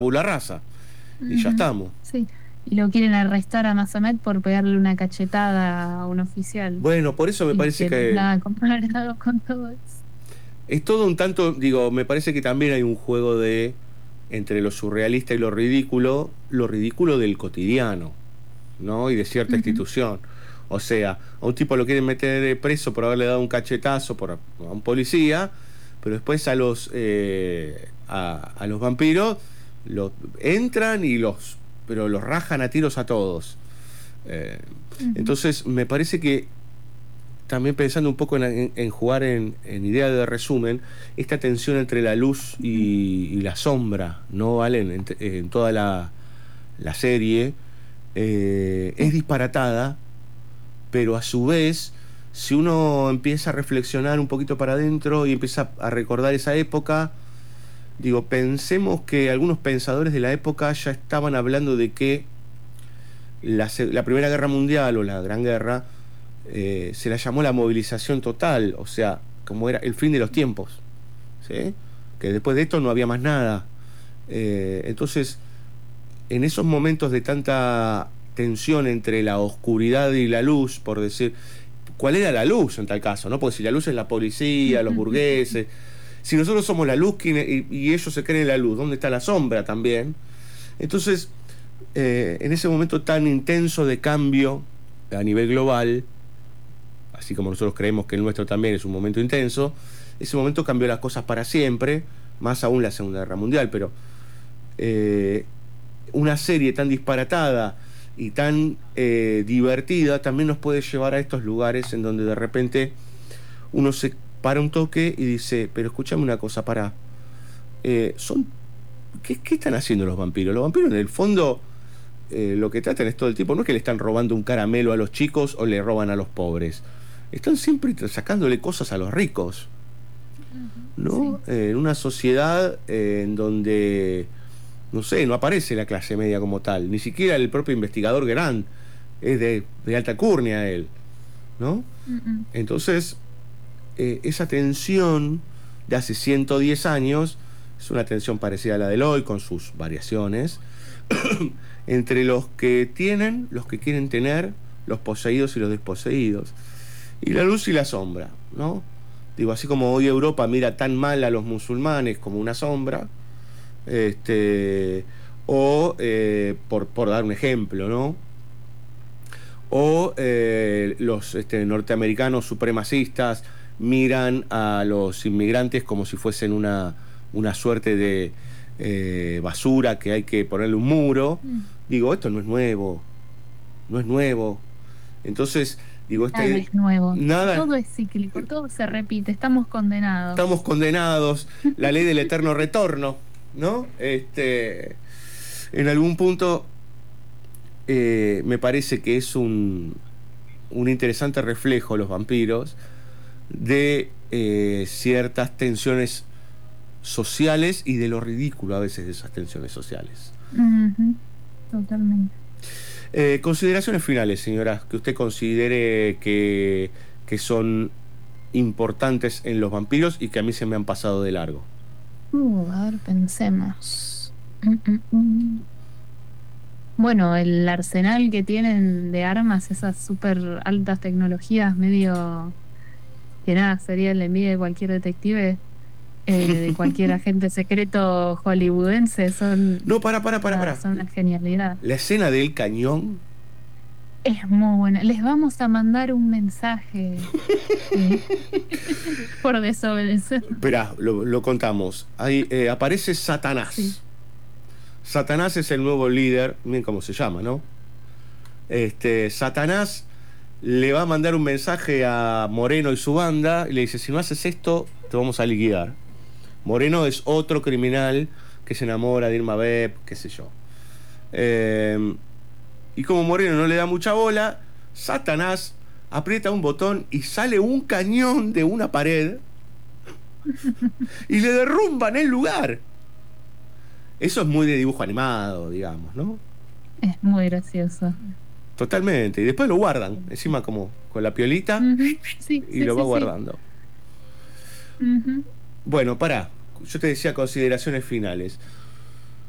tabula rasa. Y ya Ujú, estamos. sí. Y lo quieren arrestar a Masamet por pegarle una cachetada a un oficial. Bueno, por eso me Y parece que no es que nada comparado con todo eso. es todo un tanto, digo, me parece que también hay un juego de entre lo surrealista y lo ridículo del cotidiano, ¿no? Y de cierta Ujú, institución. O sea, a un tipo lo quieren meter preso por haberle dado un cachetazo a un policía, pero después a los vampiros entran pero los rajan a tiros a todos. Eh, ujú, entonces, me parece que también pensando un poco en jugar en idea de resumen, esta tensión entre la luz ujú. y la sombra, ¿no? Valen en toda la serie, es Sí. disparatada, pero a su vez, si uno empieza a reflexionar un poquito para adentro y empieza a recordar esa época, digo, pensemos que algunos pensadores de la época ya estaban hablando de que la Primera Guerra Mundial o la Gran Guerra se la llamó la movilización total, o sea, como era el fin de los tiempos, ¿sí? Que después de esto no había más nada. Entonces, en esos momentos de tanta tensión entre la oscuridad y la luz, por decir, ¿cuál era la luz en tal caso? ¿No? Porque si la luz es la policía, los burgueses, si nosotros somos la luz y ellos se creen la luz, ¿dónde está la sombra también? Entonces, en ese momento tan intenso de cambio a nivel global, así como nosotros creemos que el nuestro también es un momento intenso, ese momento cambió las cosas para siempre, más aún la Segunda Guerra Mundial, pero eh, una serie tan disparatada y tan divertida también nos puede llevar a estos lugares en donde de repente uno se para un toque y dice, pero escúchame una cosa, para, son, ¿qué están haciendo los vampiros? Los vampiros en el fondo lo que tratan es todo el tiempo, no es que le están robando un caramelo a los chicos o le roban a los pobres, están siempre sacándole cosas a los ricos, Ujú, ¿no? sí. En una sociedad en donde, no sé, no aparece la clase media como tal, ni siquiera el propio investigador Grant es de alta curnia él, ¿no? Ujú. Entonces, esa tensión de hace 110 años es una tensión parecida a la del hoy, con sus variaciones, entre los que tienen, los que quieren tener, los poseídos y los desposeídos, y la luz y la sombra, ¿no? Digo, así como hoy Europa mira tan mal a los musulmanes como una sombra, este, o por dar un ejemplo, ¿no? O los norteamericanos supremacistas miran a los inmigrantes como si fuesen una suerte de basura que hay que ponerle un muro. Mm. Digo, esto no es nuevo, no es nuevo. Entonces, digo, Nada es nuevo. nada, Todo es cíclico, todo se repite, estamos estamos condenados. condenados, la ley del eterno retorno, ¿no? En algún punto me parece que es un interesante reflejo, los vampiros, de ciertas tensiones sociales y de lo ridículo a veces de esas tensiones sociales. Ujú, totalmente. Consideraciones finales, señora, que usted considere que son importantes en los vampiros y que a mí se me han pasado de largo. A ver, pensemos. Mm. Bueno, el arsenal que tienen de armas, esas súper altas tecnologías, medio que nada, sería la envidia de cualquier detective, de cualquier agente secreto hollywoodense, No, son, nada, para. son una genialidad. La escena del cañón. Es muy buena. Les vamos a mandar un mensaje por desobedecer. Esperá, lo contamos. Ahí aparece Sí. Satanás. Satanás es el nuevo líder, miren cómo se llama, ¿no? Satanás le va a mandar un mensaje a Moreno y su banda y le dice, si no haces esto, te vamos a liquidar. Moreno es otro criminal que se enamora de Irma Beb, qué sé yo. Eh, y como Moreno no le da mucha bola, Satanás aprieta un botón y sale un cañón de una pared y le derrumban el lugar. Eso es muy de dibujo animado, digamos, ¿no? Es muy gracioso. Totalmente. Y después lo guardan, encima como con la piolita, Ujú, sí, y sí, lo va sí, sí. guardando. Ujú. Bueno, pará. Yo te decía consideraciones finales.